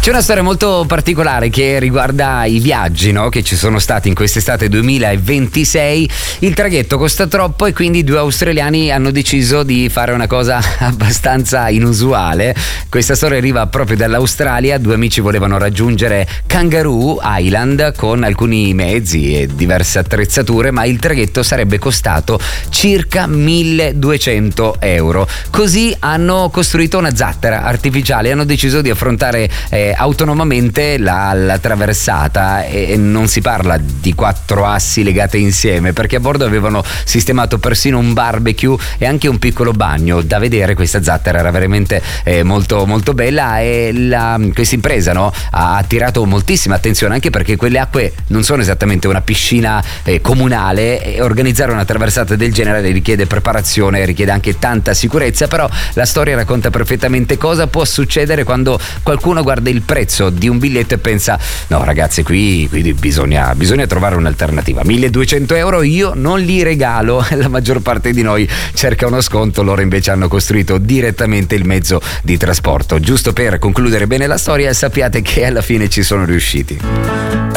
C'è una storia molto particolare che riguarda i viaggi, no? Che ci sono stati in quest'estate 2026. Il traghetto costa troppo e quindi due australiani hanno deciso di fare una cosa abbastanza inusuale. Questa storia arriva proprio dall'Australia. Due amici volevano raggiungere Kangaroo Island con alcuni mezzi e diverse attrezzature, ma il traghetto sarebbe costato circa 1.200 euro. Così hanno costruito una zattera artificiale, hanno deciso di affrontare autonomamente la traversata, e non si parla di 4 assi legate insieme, perché a bordo avevano sistemato persino un barbecue e anche un piccolo bagno. Da vedere questa zattera era veramente molto molto bella, e questa impresa, no, ha attirato moltissima attenzione, anche perché quelle acque non sono esattamente una piscina comunale, e organizzare una traversata del genere richiede preparazione, richiede anche tanta sicurezza. Però la storia racconta perfettamente cosa può succedere quando qualcuno guarda il prezzo di un biglietto e pensa: no ragazzi, qui bisogna trovare un'alternativa. 1.200 euro io non li regalo. La maggior parte di noi cerca uno sconto, loro invece hanno costruito direttamente il mezzo di trasporto. Giusto per concludere bene la storia, sappiate che alla fine ci sono riusciti.